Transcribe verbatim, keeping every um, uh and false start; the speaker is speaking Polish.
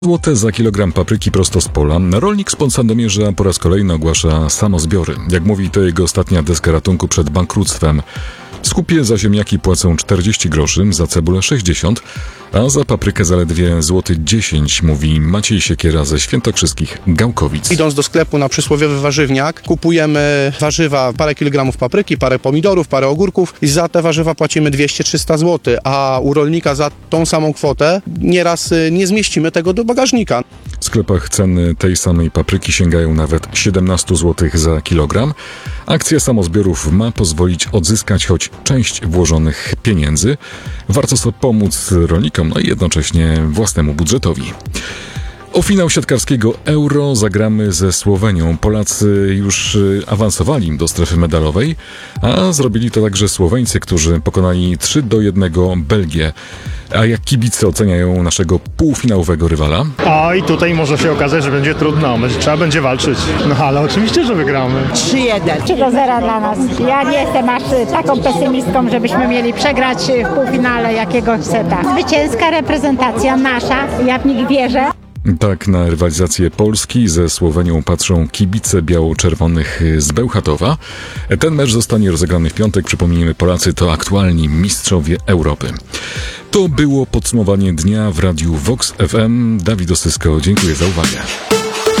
Złote za kilogram papryki prosto z pola. Rolnik spod Sandomierza po raz kolejny ogłasza samozbiory. Jak mówi, to jego ostatnia deska ratunku przed bankructwem. W skupie za ziemniaki płacą czterdzieści groszy, za cebulę sześćdziesiąt, a za paprykę zaledwie złoty dziesięć, mówi Maciej Siekiera ze Świętokrzyskich Gałkowic. Idąc do sklepu na przysłowiowy warzywniak, kupujemy warzywa, parę kilogramów papryki, parę pomidorów, parę ogórków i za te warzywa płacimy dwieście trzysta złotych, a u rolnika za tą samą kwotę nieraz nie zmieścimy tego do bagażnika. W sklepach ceny tej samej papryki sięgają nawet siedemnaście złotych za kilogram. Akcja samozbiorów ma pozwolić odzyskać choć część włożonych pieniędzy. Warto sobie pomóc rolnikom, no i jednocześnie własnemu budżetowi. O finał siatkarskiego Euro zagramy ze Słowenią. Polacy już awansowali do strefy medalowej, a zrobili to także Słoweńcy, którzy pokonali trzy do jednego Belgię. A jak kibice oceniają naszego półfinałowego rywala? O, i tutaj może się okazać, że będzie trudno, trzeba będzie walczyć. No ale oczywiście, że wygramy. trzy jeden. trzy do zera dla nas. Ja nie jestem aż taką pesymistką, żebyśmy mieli przegrać w półfinale jakiegoś seta. Zwycięska reprezentacja nasza, ja w nich wierzę. Tak na rywalizację Polski ze Słowenią patrzą kibice biało-czerwonych z Bełchatowa. Ten mecz zostanie rozegrany w piątek. Przypomnijmy, Polacy to aktualni mistrzowie Europy. To było podsumowanie dnia w radiu Vox F M. Dawid Osysko, dziękuję za uwagę.